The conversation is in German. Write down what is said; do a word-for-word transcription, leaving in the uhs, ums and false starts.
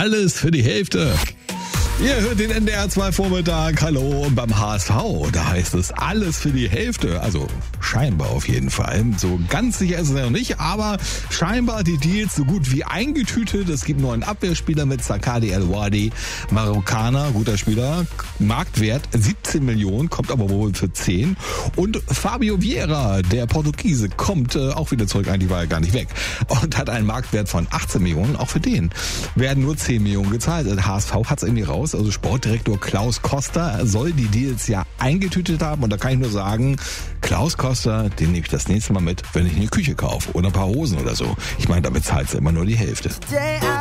alles für die Hälfte. Ihr hört den N D R zwei Vormittag. Hallo, und beim H S V, da heißt es alles für die Hälfte. Also scheinbar auf jeden Fall. So ganz sicher ist es ja noch nicht, aber scheinbar die Deals so gut wie eingetütet. Es gibt nur einen Abwehrspieler mit Sakadi El Wadi, Marokkaner, guter Spieler. Marktwert siebzehn Millionen, kommt aber wohl für zehn. Und Fabio Vieira, der Portugiese, kommt äh, auch wieder zurück. Eigentlich war er gar nicht weg. Und hat einen Marktwert von achtzehn Millionen. Auch für den werden nur zehn Millionen gezahlt. Der H S V hat es irgendwie raus. Also Sportdirektor Klaus Koster soll die Deals ja eingetütet haben. Und da kann ich nur sagen, Klaus Koster, den nehme ich das nächste Mal mit, wenn ich eine Küche kaufe oder ein paar Hosen oder so. Ich meine, da bezahlt es immer nur die Hälfte.